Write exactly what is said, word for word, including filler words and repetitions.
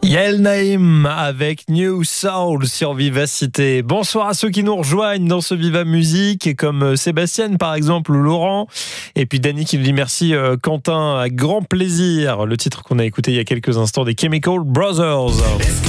Yael Naïm avec New Soul sur Vivacité. Bonsoir à ceux qui nous rejoignent dans ce Viva Musique, comme Sébastien par exemple, ou Laurent. Et puis Dany qui nous dit merci Quentin, avec grand plaisir. Le titre qu'on a écouté il y a quelques instants des Chemical Brothers.